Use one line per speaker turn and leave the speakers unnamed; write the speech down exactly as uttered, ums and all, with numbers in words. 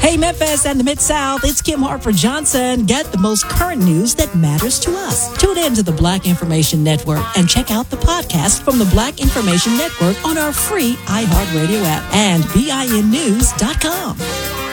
Hey, Memphis and the Mid-South, it's Kim Hartford Johnson. Get the most current news that matters to us. Tune in to the Black Information Network and check out the podcast from the Black Information Network on our free iHeartRadio app and B I N news dot com.